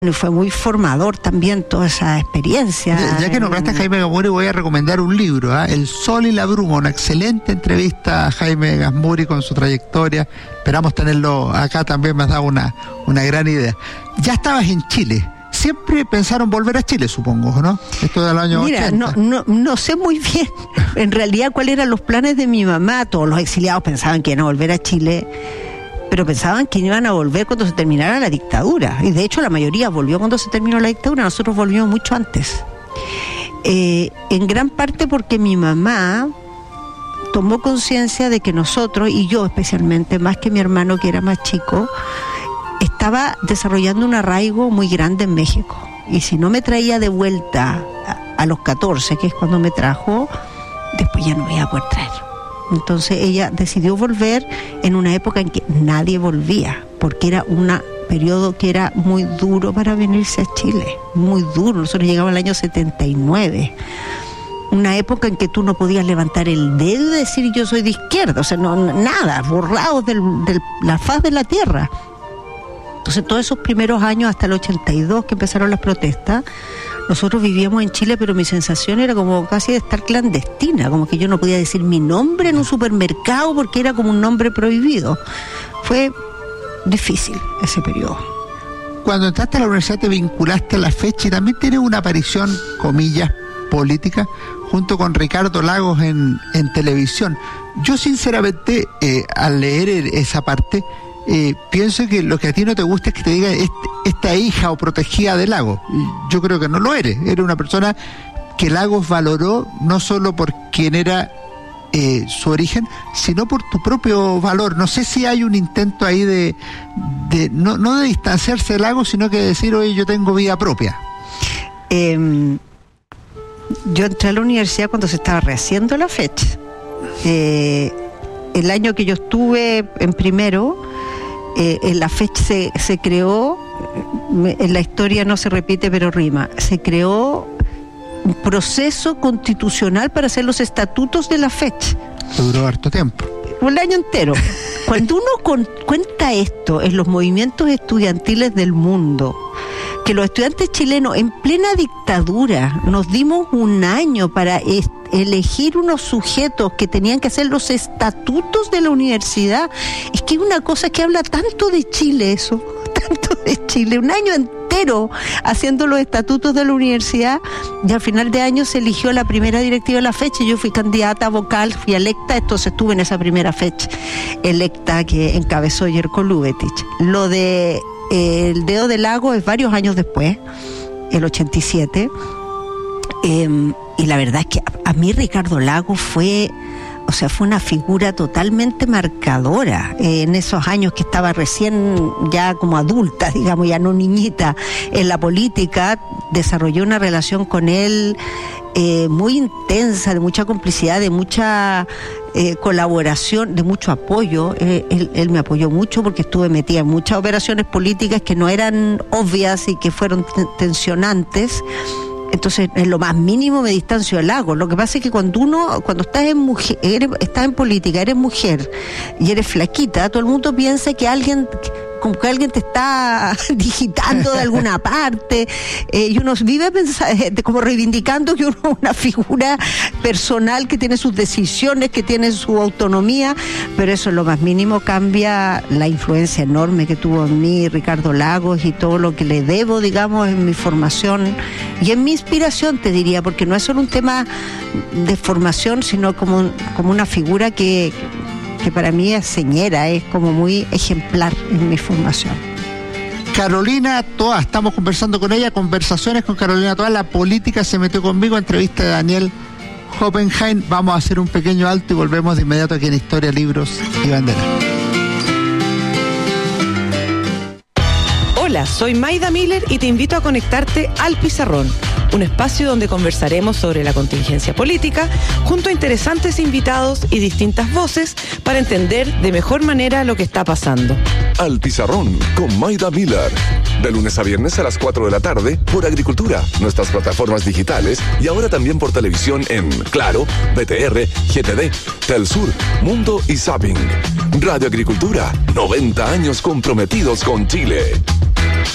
Y fue muy formador también toda esa experiencia. Ya que nombraste a Jaime Gazmuri, voy a recomendar un libro, El Sol y la Bruma, una excelente entrevista a Jaime Gazmuri con su trayectoria. Esperamos tenerlo acá también, me has dado una gran idea. Ya estabas en Chile. Siempre pensaron volver a Chile, supongo, ¿no? Esto de los años 80. No sé muy bien, en realidad, cuáles eran los planes de mi mamá. Todos los exiliados pensaban que iban a volver a Chile, pero pensaban que iban a volver cuando se terminara la dictadura. Y de hecho la mayoría volvió cuando se terminó la dictadura. Nosotros volvimos mucho antes. En gran parte porque mi mamá tomó conciencia de que nosotros, y yo especialmente, más que mi hermano que era más chico, estaba desarrollando un arraigo muy grande en México. Y si no me traía de vuelta a los 14, que es cuando me trajo, después ya no me iba a poder traer. Entonces ella decidió volver en una época en que nadie volvía, porque era un periodo que era muy duro para venirse a Chile, muy duro. Nosotros llegamos al año 79, una época en que tú no podías levantar el dedo y decir yo soy de izquierda, o sea, nada, borrados de la faz de la tierra. Entonces todos esos primeros años hasta el 82 que empezaron las protestas, nosotros vivíamos en Chile, pero mi sensación era como casi de estar clandestina, como que yo no podía decir mi nombre en un supermercado porque era como un nombre prohibido. Fue difícil ese periodo. Cuando entraste a la universidad te vinculaste a la fecha y también tienes una aparición, comillas, política, junto con Ricardo Lagos en televisión. Yo sinceramente, al leer esa parte, pienso que lo que a ti no te gusta es que te diga esta hija o protegida de Lagos. Yo creo que no lo eres. Eres una persona que Lagos valoró no solo por quién era su origen, sino por tu propio valor. No sé si hay un intento ahí de no de distanciarse de Lagos, sino que de decir, oye, yo tengo vida propia. Yo entré a la universidad cuando se estaba rehaciendo la fecha. El año que yo estuve en primero, la fecha se creó, en la historia no se repite pero rima, se creó un proceso constitucional para hacer los estatutos de la fecha. Duró harto tiempo. Un año entero. Cuando uno cuenta esto en los movimientos estudiantiles del mundo, que los estudiantes chilenos en plena dictadura nos dimos un año para elegir unos sujetos que tenían que hacer los estatutos de la universidad, es que es una cosa que habla tanto de Chile eso, tanto de Chile, un año entero haciendo los estatutos de la universidad, y al final de año se eligió la primera directiva de la fecha. Yo fui candidata vocal, fui electa, entonces estuve en esa primera fecha electa que encabezó Jerko Lubetich. Lo de el dedo de Lagos es varios años después, el 87, y la verdad es que a mí Ricardo Lagos fue una figura totalmente marcadora en esos años que estaba recién ya como adulta, digamos, ya no niñita en la política. Desarrollé una relación con él muy intensa, de mucha complicidad, de mucha colaboración, de mucho apoyo. Él me apoyó mucho porque estuve metida en muchas operaciones políticas que no eran obvias y que fueron tensionantes. Entonces, en lo más mínimo me distancio de Lagos. Lo que pasa es que cuando estás estás en política, eres mujer y eres flaquita, todo el mundo piensa que alguien te está digitando de alguna parte, y uno vive como reivindicando que uno es una figura personal que tiene sus decisiones, que tiene su autonomía, pero eso en lo más mínimo cambia la influencia enorme que tuvo en mí Ricardo Lagos y todo lo que le debo, digamos, en mi formación y en mi inspiración, te diría, porque no es solo un tema de formación, sino como una figura que para mí es señera, es como muy ejemplar en mi formación. Carolina Toá, estamos conversando con ella, conversaciones con Carolina Toá, la política se metió conmigo, entrevista de Daniel Hoppenheim. Vamos a hacer un pequeño alto y volvemos de inmediato aquí en Historia, Libros y Bandera. Hola, soy Maida Miller y te invito a conectarte al Pizarrón, un espacio donde conversaremos sobre la contingencia política junto a interesantes invitados y distintas voces para entender de mejor manera lo que está pasando. Al Pizarrón con Maida Miller, de lunes a viernes a las 4 de la tarde por Agricultura, nuestras plataformas digitales y ahora también por televisión en Claro, BTR, GTD, Telsur, Mundo y Zapping. Radio Agricultura, 90 años comprometidos con Chile.